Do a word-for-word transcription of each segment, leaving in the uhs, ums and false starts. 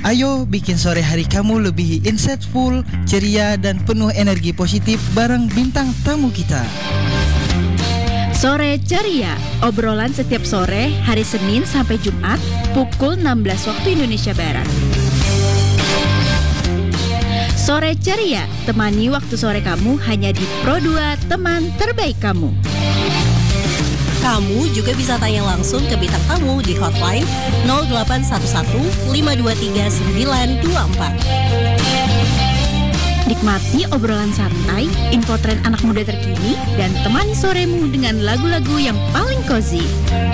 Ayo bikin sore hari kamu lebih insightful, ceria, dan penuh energi positif bareng bintang tamu kita. Sore Ceria, obrolan setiap sore hari Senin sampai Jumat pukul enam belas waktu Indonesia Barat. Sore Ceria, temani waktu sore kamu hanya di Pro dua, teman terbaik kamu. Kamu juga bisa tanya langsung ke bintang tamu di hotline nol delapan satu satu lima dua tiga sembilan dua empat. Nikmati obrolan santai, info tren anak muda terkini, dan temani soremu dengan lagu-lagu yang paling cozy.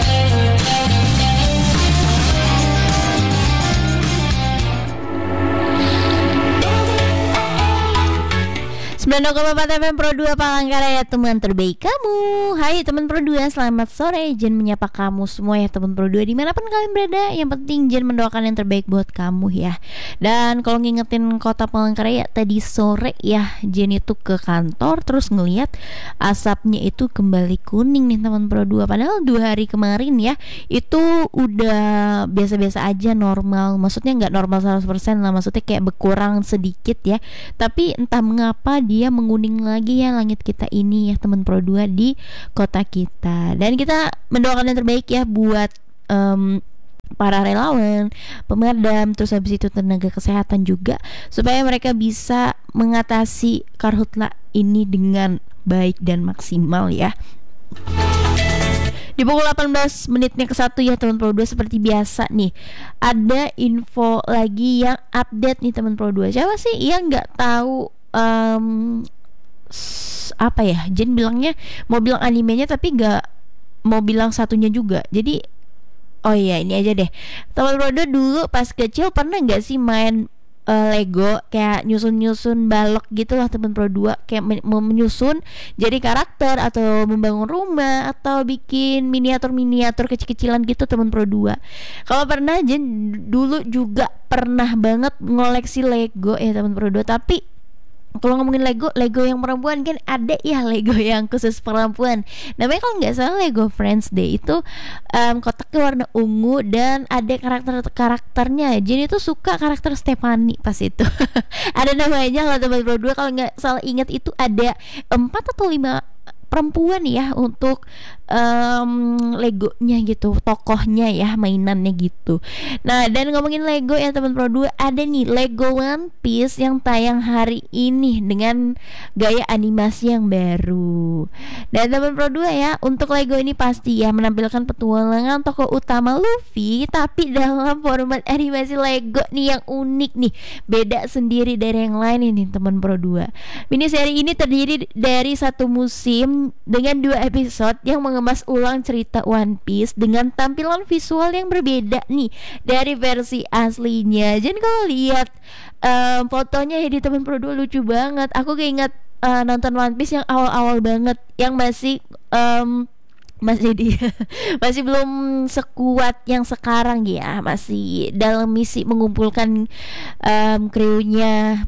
sembilan koma empat F M Pro dua Palangkaraya, teman terbaik kamu. Hai teman Pro dua, selamat sore. Jen menyapa kamu semua ya teman Pro dua dimanapun kalian berada. Yang penting Jen mendoakan yang terbaik buat kamu ya. Dan kalau ngingetin kota Palangkaraya, tadi sore ya Jen itu ke kantor, terus ngelihat asapnya itu kembali kuning nih teman Pro dua. Padahal dua hari kemarin ya itu udah biasa-biasa aja, normal. Maksudnya gak normal seratus persen lah, maksudnya kayak berkurang sedikit ya. Tapi entah mengapa dia menguning lagi ya langit kita ini ya teman Pro dua di kota kita. Dan kita mendoakan yang terbaik ya buat um, para relawan, pemadam, terus habis itu tenaga kesehatan juga, supaya mereka bisa mengatasi karhutla ini dengan baik dan maksimal ya. Di pukul delapan belas menitnya ke satu ya teman Pro dua, seperti biasa nih ada info lagi yang update nih teman Pro dua. Siapa sih yang nggak tahu Um, apa ya, Jen bilangnya mau bilang animenya tapi gak mau bilang satunya juga. Jadi oh iya ini aja deh, teman Rodo dulu pas kecil pernah gak sih main uh, Lego kayak nyusun-nyusun balok gitu lah teman Pro dua, kayak men- menyusun jadi karakter atau membangun rumah atau bikin miniatur-miniatur kecil-kecilan gitu teman Pro dua. Kalau pernah, Jen dulu juga pernah banget ngoleksi Lego ya teman Pro dua. Tapi kalau ngomongin Lego, Lego yang perempuan kan ada ya Lego yang khusus perempuan. Namanya kalau nggak salah Lego Friends Day. Itu um, kotaknya warna ungu dan ada karakter-karakternya. Jadi itu suka karakter Stephanie pas itu. Ada namanya kalau teman Pro dua, kalau nggak salah ingat itu ada empat atau lima perempuan ya untuk um, Legonya gitu, tokohnya ya, mainannya gitu. Nah, dan ngomongin Lego ya teman Pro dua, ada nih Lego One Piece yang tayang hari ini dengan gaya animasi yang baru. Dan teman Pro dua ya, untuk Lego ini pasti ya menampilkan petualangan tokoh utama Luffy, tapi dalam format animasi Lego nih yang unik nih, beda sendiri dari yang lain ini teman Pro dua. Mini seri ini terdiri dari satu musim dengan dua episode yang mengemas ulang cerita One Piece dengan tampilan visual yang berbeda nih dari versi aslinya. Jadi kalau lihat um, fotonya ya di teman Pro dua lucu banget. Aku keinget uh, nonton One Piece yang awal-awal banget, yang masih um, masih di masih belum sekuat yang sekarang ya, masih dalam misi mengumpulkan um, krunya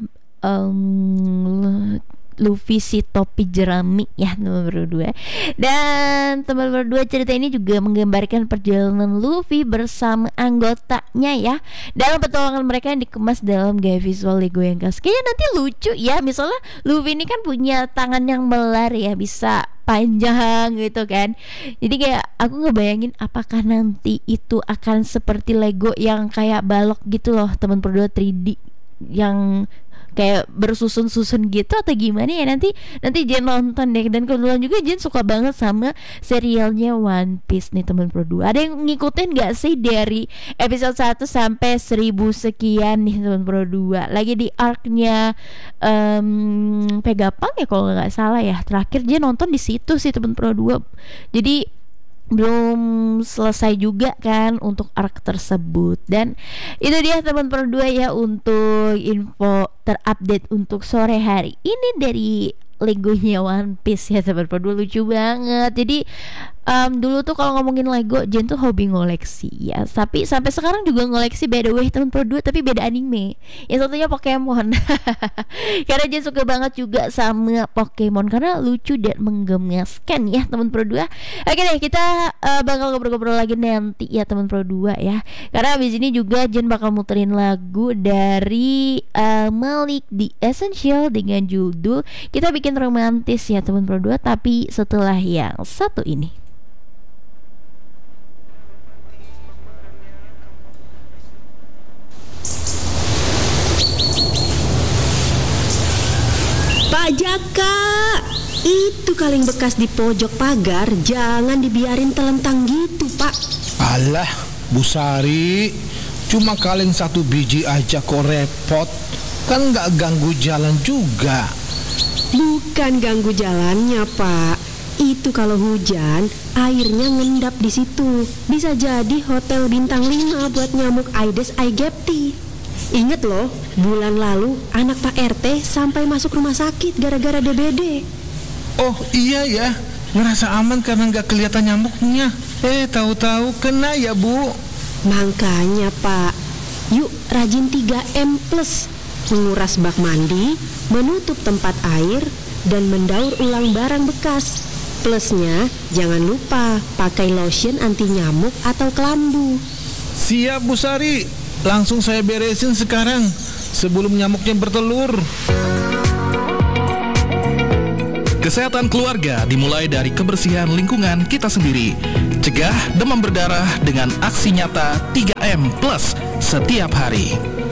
um, Luffy si topi jerami ya teman berdua. Dan teman berdua, cerita ini juga menggambarkan perjalanan Luffy bersama anggotanya ya, dalam petualangan mereka yang dikemas dalam gaya visual Lego yang khas. Kayaknya nanti lucu ya, misalnya Luffy ini kan punya tangan yang melar ya, bisa panjang gitu kan. Jadi kayak aku ngebayangin apakah nanti itu akan seperti Lego yang kayak balok gitu loh teman berdua, tiga D yang kayak bersusun-susun gitu atau gimana ya. Nanti nanti Jen nonton deh. Dan kebetulan juga Jen suka banget sama serialnya One Piece nih teman Pro dua. Ada yang ngikutin gak sih dari episode satu sampai seribu sekian nih teman Pro dua? Lagi di arc-nya um, Vegapunk ya kalau gak salah ya. Terakhir Jen nonton di situ sih teman Pro dua. Jadi belum selesai juga kan untuk arc tersebut. Dan itu dia teman Pro dua ya untuk info terupdate untuk sore hari ini dari Legonya One Piece ya teman Pro dua. Lucu banget. Jadi Um, dulu tuh kalau ngomongin Lego, Jen tuh hobi ngoleksi ya. Tapi sampai sekarang juga ngoleksi, by the way teman Pro dua, tapi beda anime. Yang satunya Pokemon. Karena Jen suka banget juga sama Pokemon karena lucu dan menggemaskan ya teman Pro dua. Oke deh, kita uh, bakal ngobrol-ngobrol lagi nanti ya teman Pro dua ya. Karena abis ini juga Jen bakal muterin lagu dari uh, Malik The Essential dengan judul Kita Bikin Romantis ya teman Pro dua, tapi setelah yang satu ini. Pak Jaka, itu kaleng bekas di pojok pagar jangan dibiarin telentang gitu, Pak. Alah, Bu Sari, cuma kaleng satu biji aja kok repot. Kan nggak ganggu jalan juga. Bukan ganggu jalannya, Pak. Itu kalau hujan, airnya ngendap di situ. Bisa jadi hotel bintang lima buat nyamuk Aedes aegypti. Ingat loh, bulan lalu anak Pak R T sampai masuk rumah sakit gara-gara D B D. Oh iya ya, ngerasa aman karena nggak kelihatan nyamuknya. Eh, tahu-tahu kena ya, Bu. Makanya, Pak, yuk rajin tiga M plus. Menguras bak mandi, menutup tempat air, dan mendaur ulang barang bekas. Plusnya, jangan lupa pakai lotion anti nyamuk atau kelambu. Siap, Bu Sari. Langsung saya beresin sekarang sebelum nyamuknya bertelur. Kesehatan keluarga dimulai dari kebersihan lingkungan kita sendiri. Cegah demam berdarah dengan aksi nyata tiga M plus setiap hari.